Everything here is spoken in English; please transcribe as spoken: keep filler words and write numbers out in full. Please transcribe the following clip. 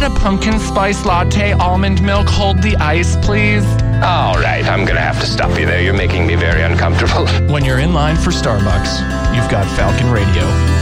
get a pumpkin spice latte, almond milk, hold the ice, please? All right, I'm gonna have to stop you there. You're making me very uncomfortable. When you're in line for Starbucks, you've got Falcon Radio.